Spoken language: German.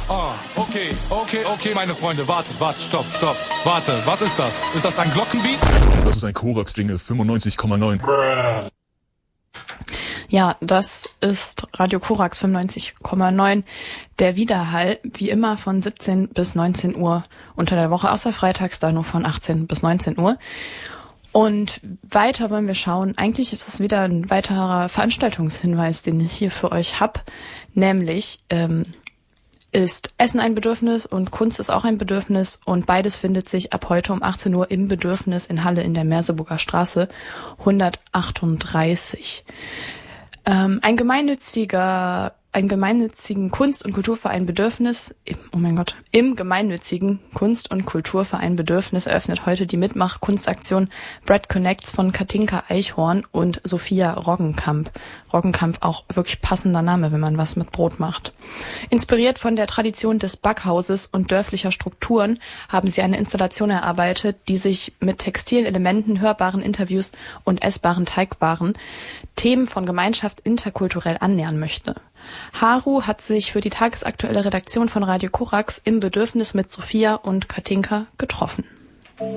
Okay, meine Freunde, wartet, stopp. Warte, was ist das? Ist das ein Glockenbeat? Das ist ein Korax-Jingle 95,9. Ja, das ist Radio Korax 95,9. Der Widerhall, wie immer von 17 bis 19 Uhr unter der Woche, außer freitags da nur von 18 bis 19 Uhr. Und weiter wollen wir schauen. Eigentlich ist es wieder ein weiterer Veranstaltungshinweis, den ich hier für euch hab. Nämlich ist Essen ein Bedürfnis und Kunst ist auch ein Bedürfnis. Und beides findet sich ab heute um 18 Uhr im Bedürfnis in Halle in der Merseburger Straße 138. Einen gemeinnützigen Kunst- und Kulturverein Bedürfnis, im gemeinnützigen Kunst- und Kulturverein Bedürfnis eröffnet heute die Mitmach-Kunstaktion Bread Connects von Katinka Eichhorn und Sophia Roggenkamp. Roggenkamp auch wirklich passender Name, wenn man was mit Brot macht. Inspiriert von der Tradition des Backhauses und dörflicher Strukturen haben sie eine Installation erarbeitet, die sich mit textilen Elementen, hörbaren Interviews und essbaren Teigbaren Themen von Gemeinschaft interkulturell annähern möchte. Haru hat sich für die tagesaktuelle Redaktion von Radio Korax im Bedürfnis mit Sophia und Katinka getroffen.